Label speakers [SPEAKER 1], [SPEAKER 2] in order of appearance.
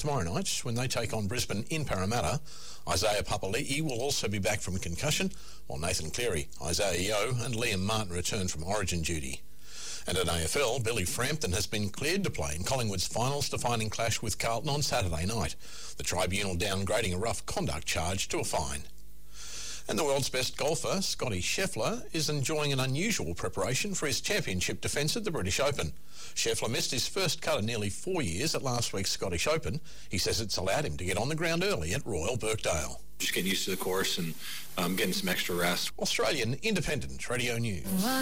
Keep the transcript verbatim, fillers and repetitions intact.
[SPEAKER 1] tomorrow night when they take on Brisbane in Parramatta. Isaiah Papali'i will also be back from concussion, while Nathan Cleary, Isaiah Yeo and Liam Martin return from origin duty. And in A F L, Billy Frampton has been cleared to play in Collingwood's finals-defining clash with Carlton on Saturday night, the tribunal downgrading a rough conduct charge to a fine. And the world's best golfer, Scotty Scheffler, is enjoying an unusual preparation for his championship defence at the British Open. Scheffler missed his first cut in nearly four years at last week's Scottish Open. He says it's allowed him to get on the ground early at Royal Birkdale.
[SPEAKER 2] Just getting used to the course and um, getting some extra rest.
[SPEAKER 1] Australian Independent Radio News.